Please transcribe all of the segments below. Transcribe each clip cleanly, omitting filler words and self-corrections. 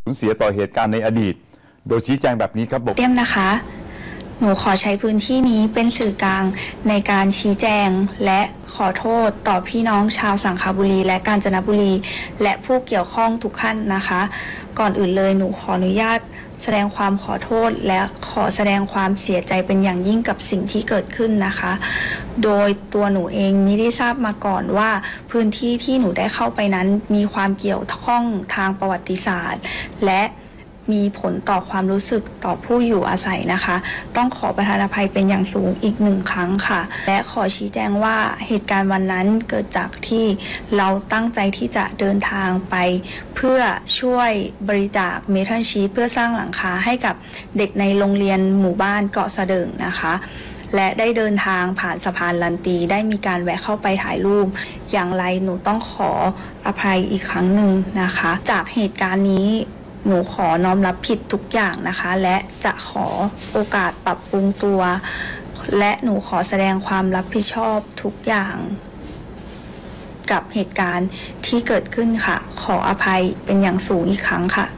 สูญเสียต่อเหตุการณ์ในอดีตโดยชี้แจงแบบนี้ครับบอกเต็มนะคะหนูขอใช้พื้นที่นี้เป็นสื่อกลางในการชี้แจงและขอโทษต่อพี่น้องชาวสังขบุรีและกาญจนบุรีและผู้เกี่ยวข้องทุกท่านนะคะก่อนอื่นเลยหนูขออนุญาตแสดงความขอโทษและขอแสดงความเสียใจเป็นอย่างยิ่งกับสิ่งที่เกิดขึ้นนะคะโดยตัวหนูเองไม่ได้ทราบมาก่อนว่าพื้นที่ที่หนูได้เข้าไปนั้นมีความเกี่ยวข้องทางประวัติศาสตร์และมีผลต่อความรู้สึกต่อผู้อยู่อาศัยนะคะต้องขอประทานอภัยเป็นอย่างสูงอีก1 ครั้งค่ะและขอชี้แจงว่าเหตุการณ์วันนั้นเกิดจากที่เราตั้งใจที่จะเดินทางไปเพื่อช่วยบริจาคเมทัลชีทเพื่อสร้างหลังคาให้กับเด็กในโรงเรียนหมู่บ้านเกาะสะเดิงนะคะและได้เดินทางผ่านสะพานลันตีได้มีการแวะเข้าไปถ่ายรูปอย่างไรหนูต้องขออภัยอีกครั้งหนึ่งนะคะจากเหตุการณ์นี้หนูขอน้อมรับผิดทุกอย่างนะคะและจะขอโอกาสปรับปรุงตัวและหนูขอแสดงความรับผิดชอบทุกอย่างกับเหตุการณ์ที่เกิดขึ้นค่ะขออภัยเป็นอย่างสูงอีกครั้งค่ะ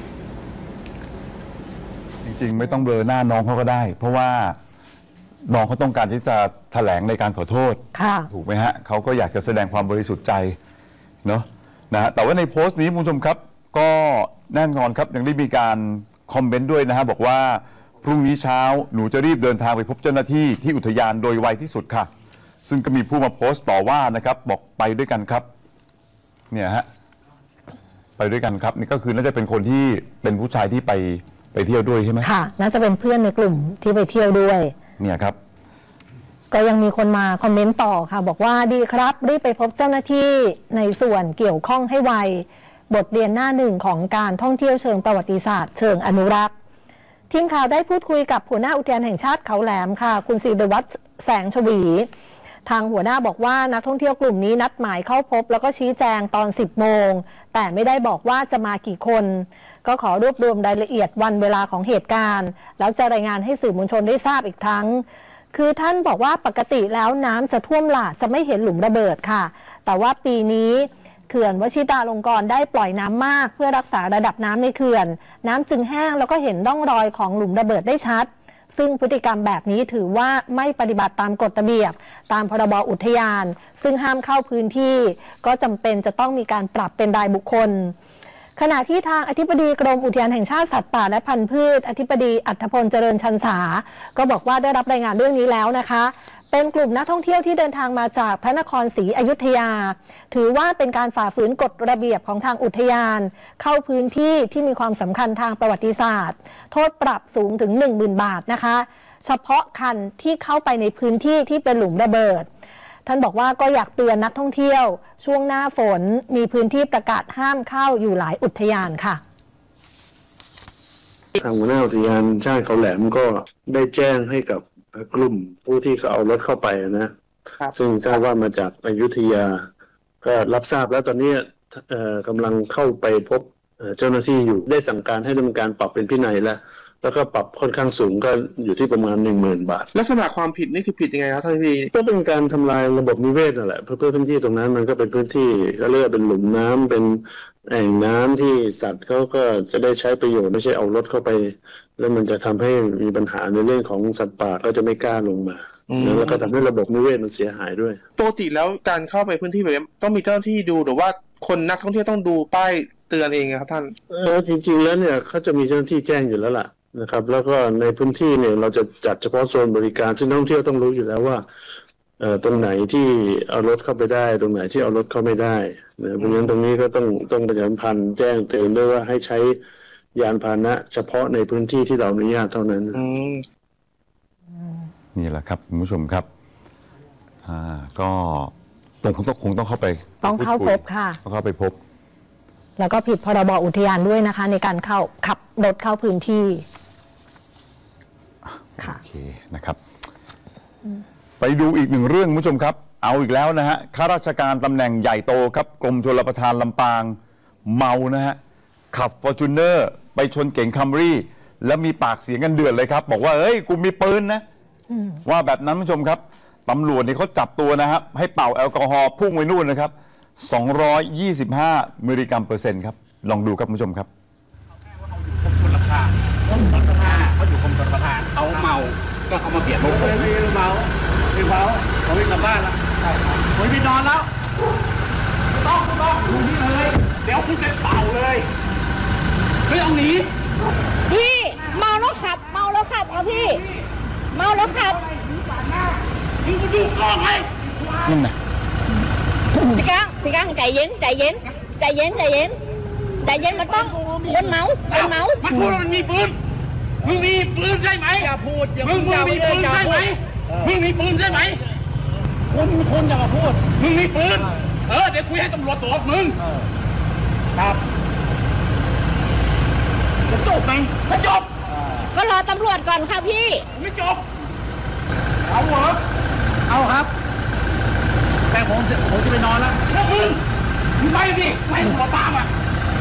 จริงๆไม่ต้องเบลอหน้าน้องเขาก็ได้เพราะว่าน้องเขาต้องการที่จะแถลงในการขอโทษถูกไหมฮะเขาก็อยากจะแสดงความบริสุทธิ์ใจเนาะนะแต่ว่าในโพสต์นี้คุณผู้ชมครับก็แน่นอนครับยังได้มีการคอมเมนต์ด้วยนะฮะบอกว่าพรุ่งนี้เช้าหนูจะรีบเดินทางไปพบเจ้าหน้าที่ที่อุทยานโดยไวที่สุดค่ะซึ่งก็มีผู้มาโพสต์ต่อว่านะครับบอกไปด้วยกันครับเนี่ยฮะไปด้วยกันครับนี่ก็คือน่าจะเป็นคนที่เป็นผู้ชายที่ไปเที่ยวด้วยใช่ไหมค่ะน่าจะเป็นเพื่อนในกลุ่มที่ไปเที่ยวด้วยเนี่ยครับก็ยังมีคนมาคอมเมนต์ต่อค่ะบอกว่าดีครับรีบไปพบเจ้าหน้าที่ในส่วนเกี่ยวข้องให้ไวบทเรียนหน้า1ของการท่องเที่ยวเชิงประวัติศาสตร์เชิงอนุรักษ์ทีมข่าวได้พูดคุยกับหัวหน้าอุทยานแห่งชาติเขาแหลมค่ะคุณศิริวัฒน์แสงชวีทางหัวหน้าบอกว่านักท่องเที่ยวกลุ่มนี้นัดหมายเข้าพบแล้วก็ชี้แจงตอน 10 โมงแต่ไม่ได้บอกว่าจะมากี่คนก็ขอรวบรวมรายละเอียดวันเวลาของเหตุการณ์แล้วจะรายงานให้สื่อมวลชนได้ทราบอีกครั้งคือท่านบอกว่าปกติแล้วน้ำจะท่วมหลากจะไม่เห็นหลุมระเบิดค่ะแต่ว่าปีนี้เขื่อนวชิตาลงกรณ์ได้ปล่อยน้ำมากเพื่อรักษาระดับน้ำในเขื่อนน้ำจึงแห้งแล้วก็เห็นร่องรอยของหลุมระเบิดได้ชัดซึ่งพฤติกรรมแบบนี้ถือว่าไม่ปฏิบัติตามกฎระเบียบตามพรบอุทยานซึ่งห้ามเข้าพื้นที่ก็จำเป็นจะต้องมีการปรับเป็นรายบุคคลขณะที่ทางอธิบดีกรมอุทยานแห่งชาติสัตว์ป่าและพันธุ์พืชอธิบดีอัธพลเจริญชันษาก็บอกว่าได้รับรายงานเรื่องนี้แล้วนะคะเป็นกลุ่มนักท่องเที่ยวที่เดินทางมาจากพระนครศรีอยุธยาถือว่าเป็นการฝ่าฝืนกฎระเบียบของทางอุทยานเข้าพื้นที่ที่มีความสำคัญทางประวัติศาสตร์โทษปรับสูงถึง 10,000 บาทนะคะเฉพาะคันที่เข้าไปในพื้นที่ที่เป็นหลุมระเบิดท่านบอกว่าก็อยากเตือนนักท่องเที่ยวช่วงหน้าฝนมีพื้นที่ประกาศห้ามเข้าอยู่หลายอุทยานค่ะทางหัวหน้าอุทยานชาติเขาแหลมก็ได้แจ้งให้กับกลุ่มผู้ที่เขาเอารถเข้าไปนะซึ่งทราบว่ามาจากอยุธยาก็รับทราบแล้วตอนนี้กำลังเข้าไปพบเจ้าหน้าที่อยู่ได้สั่งการให้ดำเนินการปรับเป็นพินัยแล้วก็ปรับค่อนข้างสูงก็อยู่ที่ประมาณ 10,000 บาทลักษณะความผิดนี่คือผิดยังไงครับท่านพี่ก็เป็นการทำลายระบบนิเวศนั่นแหละเพราะพื้นที่ตรงนั้นมันก็เป็นพื้นที่ก็เรียกเป็นหลุมน้ำเป็นแอ่งน้ำที่สัตว์เขาก็จะได้ใช้ประโยชน์ไม่ใช่เอารถเข้าไปแล้วมันจะทำให้มีปัญหาในเรื่องของสัตว์ป่าก็จะไม่กล้าลงมาแล้วก็ทำให้ระบบนิเวศมันเสียหายด้วยปกติแล้วการเข้าไปพื้นที่แบบนี้ต้องมีเจ้าหน้าที่ดูหรือว่าคนนักท่องเที่ยวต้องดูป้ายเตือนเองครับท่านจริงๆแล้วเนี่ยเขาจะมีเจ้าหน้าที่แจ้งอยู่แล้วล่ะนะครับแล้วก็ในพื้นที่เนี่ยเราจะจัดเฉพาะโซนบริการซึ่งนักท่องเที่ยวต้องรู้อยู่แล้วว่าตรงไหนที่เอารถเข้าไปได้ตรงไหนที่เอารถเข้าไม่ได้เพราะฉะนั้นตรงนี้ก็ต้องประชาสัมพันธ์แจ้งเตือนด้วยว่าให้ใช้ยานพาหนะเฉพาะในพื้นที่ที่เราอนุญาตเท่านั้นนี่แหละครับคุณผู้ชมครับก็คงต้องเข้าไปต้องเข้าพบค่ะต้องเข้าไปพบแล้วก็ผิดพรบอุทยานด้วยนะคะในการขับรถเข้าพื้นที่โอเคนะครับไปดูอีก1เรื่องคุณผู้ชมครับเอาอีกแล้วนะฮะข้าราชการตำแหน่งใหญ่โตครับกรมชลประทานลำปางเมานะฮะขับฟอร์จูเนอร์ไปชนเก๋งคัมรี่แล้วมีปากเสียงกันเดือดเลยครับบอกว่าเฮ้ยกูมีปืนนะว่าแบบนั้นคุณผู้ชมครับตำรวจนี่เขาจับตัวนะครับให้เป่าแอลกอฮอล์พุ่งไปนู่นนะครับ225 มิลลิกรัมเปอร์เซ็นต์ครับลองดูครับคุณผู้ชมครับก็เขามาเบียดรถผมไม่เมาผมไม่กลับบ้านละผมไม่นอนแล้วต้องดูนี่เลยเดี๋ยวคุณจะเป่าเลยไม่ต้องหนีพี่เมาแล้วขับเอาพี่เมาแล้วขับนี่ก็ดูกล้องไงนั่นน่ะพี่กังใจเย็นมันต้องคนเมามันพูดว่ามันมีปืนมึงมีปืนใช่ไหมอย่าพูดมึงมีปืนใช่ไหมมึงมีปืนใช่ไหมคุณอย่ามาพูดมึงมีปืนเดี๋ยวคุยให้ตำรวจตรวจมึงครับจะจบไหมไม่จบก็รอตำรวจก่อนค่ะพี่ไม่จบเอาเหรอเอาครับ แต่ผมจะไปนอนแล้วมึงไปดิไม่หัวป้ามอ่ะ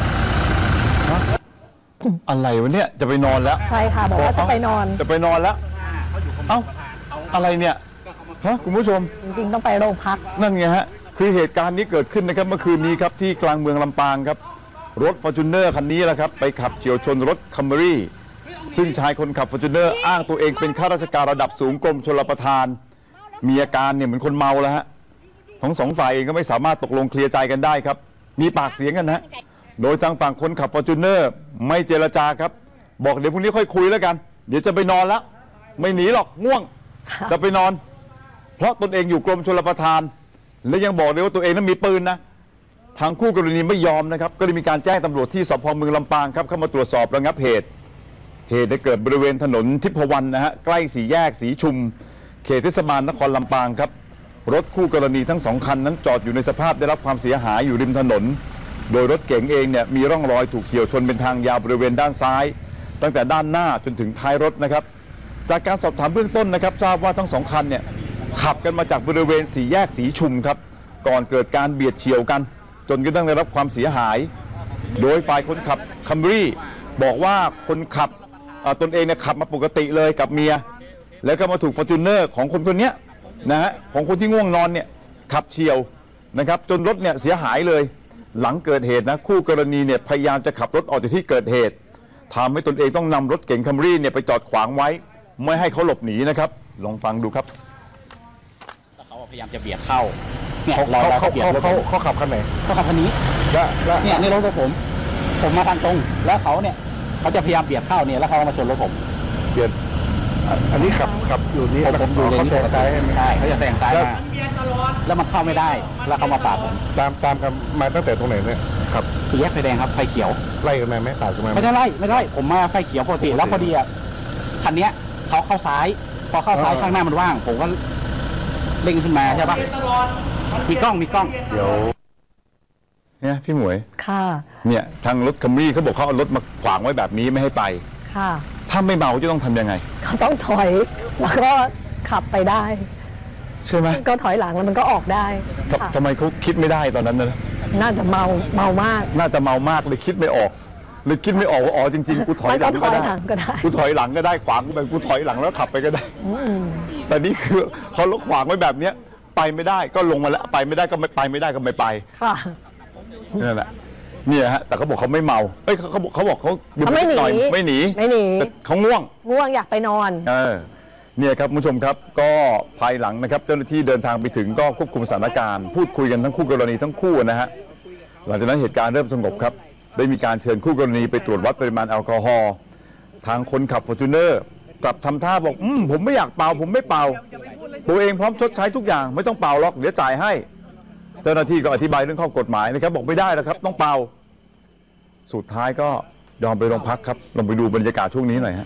อะไรวะเนี่ยจะไปนอนแล้วใช่ค่ะ บอกว่าจะไปนอนจะไปนอนแล้ว เอ้าอะไรเนี่ยฮะคุณผู้ชมจริงๆต้องไปโรงพักนั่นไงฮะคือเหตุการณ์นี้เกิดขึ้นนะครับเมื่อคืนนี้ครับที่กลางเมืองลำปางครับรถฟอร์จูเนอร์คันนี้แหละครับไปขับเฉียวชนรถคัมรี่ซึ่งชายคนขับฟอร์จูเนอร์อ้างตัวเองเป็นข้าราชการระดับสูงกรมชลประทาน มีอาการเนี่ยเหมือนคนเมาแล้วฮะทั้งสองฝ่ายเองก็ไม่สามารถตกลงเคลียร์ใจกันได้ครับมีปากเสียงกันนะโดยทางฝั่งคนขับฟอร์จูเนอร์ไม่เจรจาครับบอกเดี๋ยวพรุ่งนี้ค่อยคุยแล้วกันเดี๋ยวจะไปนอนแล้วไม่หนีหรอกง่วงจะไปนอน เพราะตนเองอยู่กรมชลประทานและยังบอกเลยว่าตัวเองนั้นมีปืนนะทางคู่กรณีไม่ยอมนะครับก็เลยมีการแจ้งตำรวจที่สพเมืองลำปางครับเข้ามาตรวจสอบระงับเหตุได้เกิดบริเวณถนนทิพวรรณนะฮะใกล้สี่แยกสีชุมเขตเทศบาลนครลำปางครับรถคู่กรณีทั้งสองคันนั้นจอดอยู่ในสภาพได้รับความเสียหายอยู่ริมถนนโดยรถเก๋งเองเนี่ยมีร่องรอยถูกเฉี่ยวชนเป็นทางยาวบริเวณด้านซ้าย ตั้งแต่ด้านหน้าจนถึงท้ายรถนะครับจากการสอบถามเบื้องต้นนะครับทราบว่าทั้งสองคันเนี่ยขับกันมาจากบริเวณสี่แยกสีชุมครับก่อนเกิดการเบียดเฉี่ยวกันจนกระทั่งได้รับความเสียหายโดยฝ่ายคนขับคัมรี่บอกว่าคนขับตนเองเนี่ยขับมาปกติเลยกับเมียแล้วก็มาถูกฟอร์จูเนอร์ของคนนี้นะฮะของคนที่ง่วงนอนเนี่ยขับเฉี่ยวนะครับจนรถเนี่ยเสียหายเลยหลังเกิดเหตุนะคู่กรณีเนี่ยพยายามจะขับรถออกจากที่เกิดเหตุทำให้ตนเองต้องนำรถเก๋งคัมรี่เนี่ยไปจอดขวางไว้ไม่ให้เขาหลบหนีนะครับลองฟังดูครับเขาพยายามจะเบียดเข้าเนี่ยเขาขับคันไหนเขาขับคันนี้เนี่ยในรถผมมาทางตรงแล้วเขาเนี่ยเขาจะพยายามเบียดเข้าเนี่ยแล้วเขามาชนรถผมเบียดอันนี้ขับอยู่นี่ผมอยู่เลนนี้ซ้ายใช่เขาจะแซงซ้ายมาแล้วมันเข้าไม่ได้แล้วเขามาปาดผมตามกันมาตั้งแต่ตรงไหนเนี่ยครับสี่แยกไฟแดงครับไฟเขียวไล่กันมาไหมปาดกันมาไม่ได้ผมมาไฟเขียวปกติแล้วพอดีอ่ะคันเนี้ยเขาเข้าซ้ายพอเข้าซ้ายข้างหน้ามันว่างผมก็เร่งขึ้นมาใช่ปะมีกล้องเดี๋ยวเนี่ยพี่หมวยค่ะเนี่ยทางรถคัมรี่เขาบอกเขาเอารถมาขวางไว้แบบนี้ไม่ให้ไปค่ะถ้าไม่เมาจะต้องทำยังไงเขาต้องถอยแล้วก็ขับไปได้ใช่ไหมก็ถอยหลังแล้วมันก็ออกได้ค่ะทำไมเขาคิดไม่ได้ตอนนั้นนะน่าจะเมามากน่าจะเมามากเลยคิดไม่ออกเลยคิดไม่ออกว่าอ๋อจริงๆกูถอยหลังก็ได้มันก็ถอยหลังก็ได้กูถอยหลังก็ได้ขวางกูไปกูถอยหลังแล้วขับไปก็ได้แต่นี่คือเขารถขวางไว้แบบเนี้ยไปไม่ได้ก็ลงมาแล้วไปไม่ได้ก็ไม่ไปไม่ได้ก็ไม่ไปค่ะนั่นแหละเนี่ยฮะแต่เขาบอกเขาไม่เมาเอ้ยเขาบอกเขาดูไม่หนีหน่อยไม่หนี แต่เขาง่วงอยากไปนอนเนี่ยครับคุณผู้ชมครับก็ภายหลังนะครับเจ้าหน้าที่เดินทางไปถึงก็ควบคุมสถานการณ์พูดคุยกันทั้งคู่กรณีทั้งคู่นะฮะหลังจากนั้นเหตุการณ์เริ่มสงบครับได้มีการเชิญคู่กรณีไปตรวจวัดปริมาณแอลกอฮอล์ทางคนขับฟอร์จูเนอร์กลับทำท่าบอกผมไม่อยากเป่าผมไม่เป่าตัวเองพร้อมชดใช้ทุกอย่างไม่ต้องเป่าหรอกเดี๋ยวจ่ายให้เจ้าหน้าที่ก็อธิบายเรื่องข้อกฎหมายนะครับบอกไม่ได้แล้วครับต้องเป่าสุดท้ายก็ยอมไปโรงพักครับลองไปดูบรรยากาศช่วงนี้หน่อยฮะ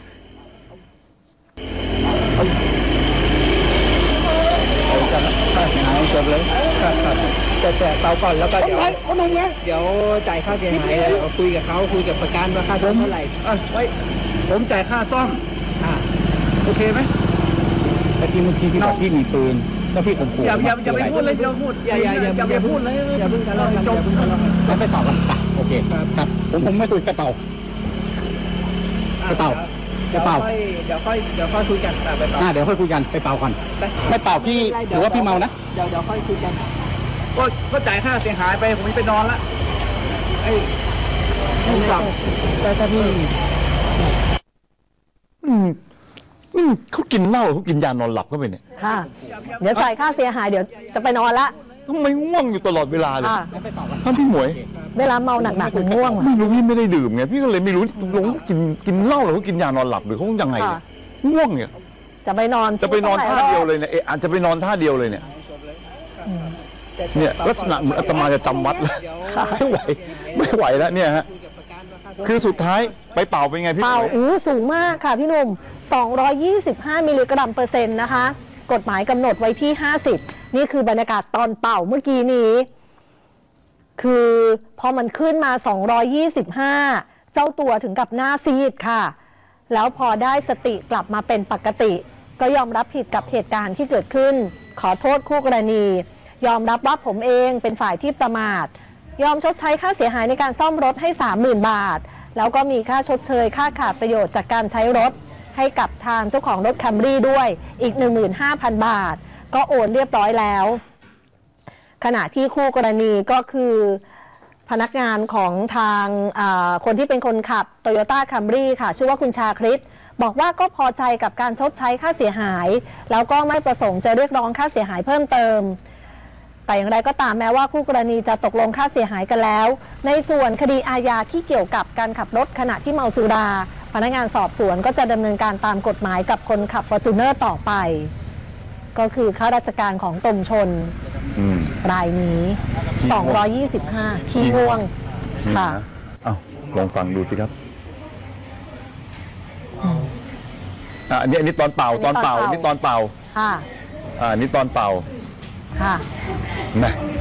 จบเลยแต่เตาก่อนแล้วก็เดี๋ยวจ่ายค่าเสียหายคุยกับเขาคุยกับประกันว่าค่าซ่อมเท่าไหร่ผมจ่ายค่าซ่อมโอเคไหมแต่ที่เมื่อกี้พี่บอกพี่มีปืนแล้วพี่ข่มขู่อย่าไปพูดเลยอย่าพูดอย่าพูดเลยอย่าเพิ่งทะเลาะกันจบแล้วไปเป่ากันโอเคครับผมไม่คุยไปเป่าเดี๋ยวค่อยคุยกันไปเป่าเดี๋ยวค่อยคุยกันไปเป่าก่อนไม่เป่าพี่ถือว่าพี่เมานะเดี๋ยวค่อยคุยกันก็จ่ายค่าเสียหายไปผมไปนอนละแต่ถ้าพี่เขากินเหล้าเขากินยานอนหลับเข้าไปเนี่ยค่ะ เดี๋ยวจ่ายค่าเสียหายเดี๋ยวจะไปนอนละทำไมง่วงอยู่ตลอดเวลาเลยค่ะท่านพี่หมวยเวลาเมาหนักๆหรือง่วงไม่รู้พี่ไม่ได้ดื่มไงพี่ก็เลยไม่รู้ลงกินเหล้าหรือเขากินยานอนหลับหรือเขายังไงเนี่ยง่วงเนี่ยจะไปนอนจะไปนอนท่าเดียวเลยเนี่ยอาจจะไปนอนท่าเดียวเลยเนี่ยลักษณะเหมือนอาตมาจะจำวัดเลยไม่ไหวแล้วเนี่ยฮะคือสุดท้ายไปเป่าเป็นไงพี่หเป่ามวยสูงมากค่ะพี่หนุ่ม225 มิลลิกรัมเปอร์เซ็นต์นะคะ กฎหมายกำหนดไว้ที่ 50 นี่คือบรรยากาศตอนเป่าเมื่อกี้นี้ คือพอมันขึ้นมา225เจ้าตัวถึงกับหน้าซีดค่ะ แล้วพอได้สติกลับมาเป็นปกติ ก็ยอมรับผิดกับเหตุการณ์ที่เกิดขึ้น ขอโทษคู่กรณี ยอมรับว่าผมเองเป็นฝ่ายที่ประมาท ยอมชดใช้ค่าเสียหายในการซ่อมรถให้ 30,000 บาท แล้วก็มีค่าชดเชยค่าขาดประโยชน์จากการใช้รถให้กับทางเจ้าของรถแคมรี่ด้วยอีก 15,000 บาท ก็โอนเรียบร้อยแล้ว ขณะที่คู่กรณีก็คือพนักงานของทางคนที่เป็นคนขับ Toyota Camry ค่ะชื่อว่าคุณชาคริตบอกว่าก็พอใจกับการชดใช้ค่าเสียหาย แล้วก็ไม่ประสงค์จะเรียกร้องค่าเสียหายเพิ่มเติม แต่อย่างไรก็ตามแม้ว่าคู่กรณีจะตกลงค่าเสียหายกันแล้ว ในส่วนคดีอาญาที่เกี่ยวกับการขับรถขณะที่เมาสุราพนักงานสอบสวนก็จะดำเนินการตามกฎหมายกับคนขับ Fortuner ต่อไป ก็คือข้าราชการของตมชนรายนี้225ขี้ง่วงค่ะอ้าวลองฟังดูสิครับอันนี้ตอนเป่าอันนี้ตอนเป่าค่ะอันนี้ตอนเป่าค่ะนะ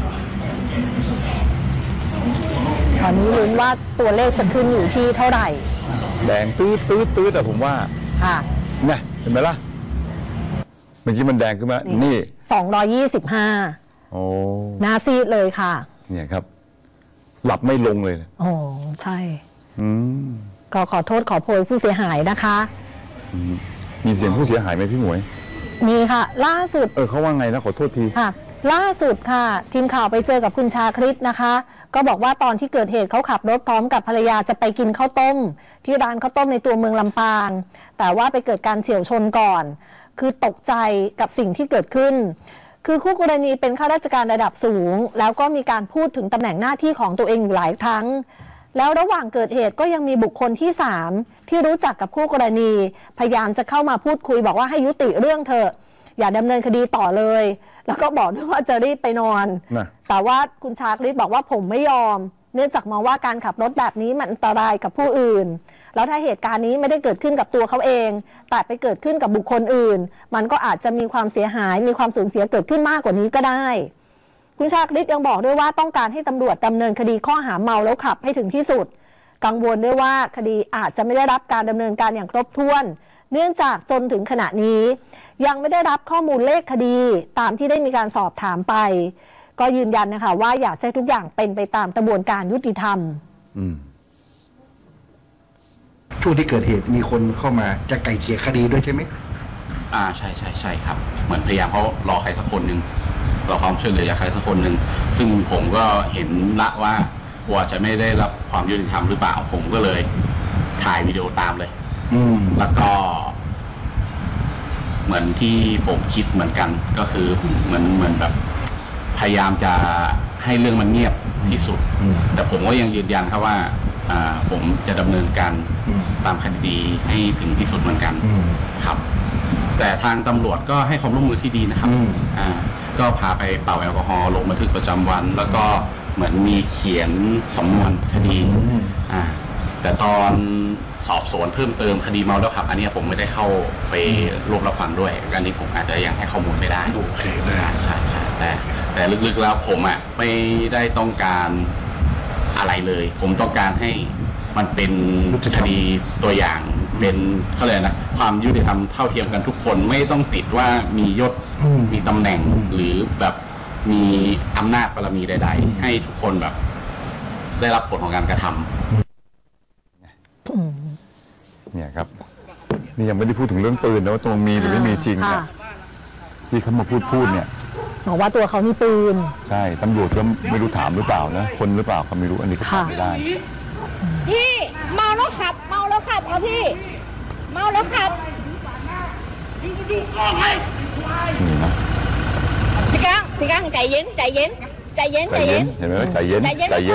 ตอนนี้ลุ้นว่าตัวเลขจะขึ้นอยู่ที่เท่าไหร่แดงตื้อแต่ผมว่าค่ะเนี่ยเห็นไหมล่ะเมื่อกี้มันแดงขึ้นมานี่ 225 โอ้หน้าซีดเลยค่ะเนี่ยครับ หลับไม่ลงเลยโอ้ใช่อืมก็ขอโทษขอโพยผู้เสียหายนะคะมีเสียงผู้เสียหายไหมพี่หมวยมีค่ะ ล่าสุดเขาว่าไงนะขอโทษทีค่ะ ล่าสุดค่ะ ทีมข่าวไปเจอกับคุณชาคริตนะคะ ก็บอกว่าตอนที่เกิดเหตุเขาขับรถพร้อมกับภรรยาจะไปกินข้าวต้ม ที่ร้านข้าวต้มในตัวเมืองลำปาง แต่ว่าไปเกิดการเฉี่ยวชนก่อน คือตกใจกับสิ่งที่เกิดขึ้น คือคู่กรณีเป็นข้าราชการระดับสูง แล้วก็มีการพูดถึงตำแหน่งหน้าที่ของตัวเองอยู่หลายครั้ง แล้วระหว่างเกิดเหตุก็ยังมีบุคคลที่ 3 ที่รู้จักกับคู่กรณี พยายามจะเข้ามาพูดคุยบอกว่าให้ยุติเรื่องเถอะอย่าดำเนินคดีต่อเลย แล้วก็บอกด้วยว่าจะรีบไปนอน แต่ว่าคุณชาคริตบอกว่าผมไม่ยอม เนื่องจากมองว่าการขับรถแบบนี้มันอันตรายกับผู้อื่น แล้วถ้าเหตุการณ์นี้ไม่ได้เกิดขึ้นกับตัวเขาเอง แต่ไปเกิดขึ้นกับบุคคลอื่น มันก็อาจจะมีความเสียหายมีความสูญเสียเกิดขึ้นมากกว่านี้ก็ได้ คุณชาคริตยังบอกด้วยว่าต้องการให้ตำรวจดำเนินคดีข้อหาเมาแล้วขับให้ถึงที่สุด กังวลด้วยว่าคดีอาจจะไม่ได้รับการดำเนินการอย่างครบถ้วน เนื่องจากจนถึงขณะนี้ ยังไม่ได้รับข้อมูลเลขคดีตามที่ได้มีการสอบถามไป ก็ยืนยันนะคะว่าอยากให้ทุกอย่างเป็นไปตามกระบวนการยุติธรรมช่วงที่เกิดเหตุมีคนเข้ามาจะไกล่เกลี่ยคดีด้วยใช่ไหมใช่ครับ เหมือนพยายามเขารอใครสักคนหนึ่งรอความช่วยเหลือจากใครสักคนหนึ่งซึ่งผมก็เห็นละว่ากลัวจะไม่ได้รับความยุติธรรมหรือเปล่าผมก็เลยถ่ายวิดีโอตามเลยแล้วก็ เหมือนที่ผมคิดเหมือนกันก็คือเหมือนแบบพยายามจะให้เรื่องมันเงียบที่สุดแต่ผมก็ยังยืนยันครับว่าผมจะดำเนินการตามคดีให้ถึงที่สุดเหมือนกันครับ แต่ทางตำรวจก็ให้ความร่วมมือที่ดีนะครับก็พาไปเป่าแอลกอฮอล์ลงบันทึกประจำวัน แล้วก็เหมือนมีเขียนสำนวนคดีแต่ตอนสอบสวนเพิ่มเติมคดีเมาแล้วขับอันนี้ผมไม่ได้เข้าไปรวบรับฟังด้วยอันนี้ผมอาจจะยังให้ข้อมูลไม่ได้โอเคใช่แต่ลึกๆแล้วผมไม่ได้ต้องการอะไรเลย ผมต้องการให้มันเป็นคดีตัวอย่างเป็นเขาเรียกนะความยุติธรรมเท่าเทียมกันทุกคนไม่ต้องติดว่ามียศมีตำแหน่งหรือแบบมีอำนาจบารมีใดๆให้ทุกคนแบบได้รับผลของการกระทำเนี่ยครับนี่ยังไม่ได้พูดถึงเรื่องปืนนะว่าตรงมีหรือไม่มีจริงเนี่ยที่เขามาพูดเนี่ยบอกว่าตัวเขามีปืนใช่ตำรวจก็ไม่รู้ถามหรือเปล่านะคนหรือเปล่าก็ไม่รู้อันนี้ก็ถามไม่ได้พี่เมาแล้วขับเอาพี่เมาแล้วขับนี่นะพี่กังใจเย็นใจเย็นใจเย็นใจเย็นเห็นไหมว่าใจเย็นใจเย็นใจเย็น